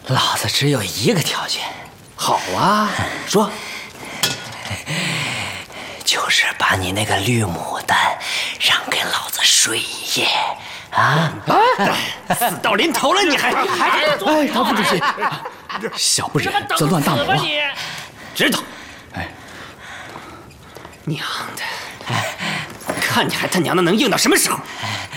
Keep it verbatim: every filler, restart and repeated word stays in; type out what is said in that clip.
老子只有一个条件。 好啊，说。 就是把你那个绿牡丹让给老子睡一夜，啊！ 死到临头了，你还还哎，唐副主席，小不忍则乱大谋啊！ 知道。哎，娘的，看你还他娘的能硬到什么时候？